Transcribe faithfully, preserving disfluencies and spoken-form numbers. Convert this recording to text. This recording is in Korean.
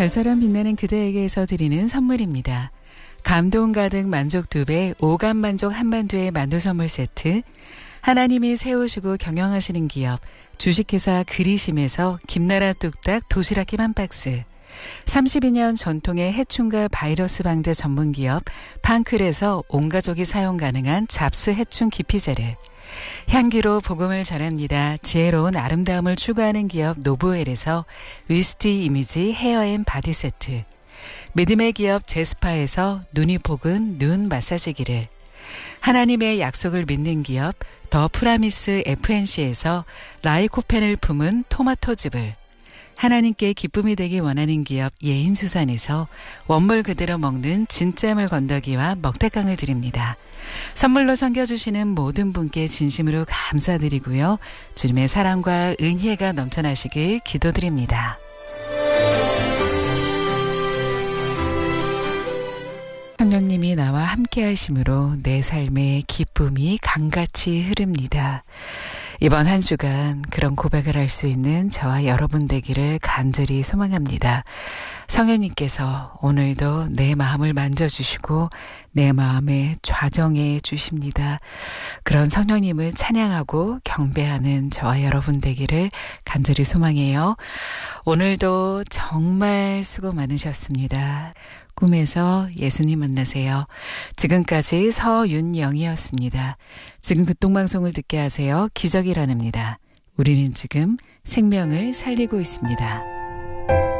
별처럼 빛나는 그대에게서 드리는 선물입니다. 감동 가득 만족 두 배, 오감 만족 한만두의 만두 선물 세트, 하나님이 세우시고 경영하시는 기업, 주식회사 그리심에서 김나라 뚝딱 도시락김 한 박스, 삼십이 년 전통의 해충과 바이러스 방제 전문기업 판클에서 온 가족이 사용 가능한 잡스 해충 기피제를, 향기로 복음을 전합니다. 지혜로운 아름다움을 추구하는 기업 노브웰에서 위스티 이미지 헤어앤 바디 세트, 믿음의 기업 제스파에서 눈이 복은 눈 마사지기를, 하나님의 약속을 믿는 기업 더 프라미스 에프엔씨에서 라이코펜을 품은 토마토즙을, 하나님께 기쁨이 되기 원하는 기업 예인수산에서 원물 그대로 먹는 진짜물 건더기와 먹태깡을 드립니다. 선물로 섬겨주시는 모든 분께 진심으로 감사드리고요. 주님의 사랑과 은혜가 넘쳐나시길 기도드립니다. 성령님이 나와 함께 하심으로 내 삶의 기쁨이 강같이 흐릅니다. 이번 한 주간 그런 고백을 할 수 있는 저와 여러분 되기를 간절히 소망합니다. 성령님께서 오늘도 내 마음을 만져주시고 내 마음에 좌정해 주십니다. 그런 성령님을 찬양하고 경배하는 저와 여러분 되기를 간절히 소망해요. 오늘도 정말 수고 많으셨습니다. 꿈에서 예수님 만나세요. 지금까지 서윤영이었습니다. 지금 극동방송을 듣게 하세요. 기적이라는입니다. 우리는 지금 생명을 살리고 있습니다.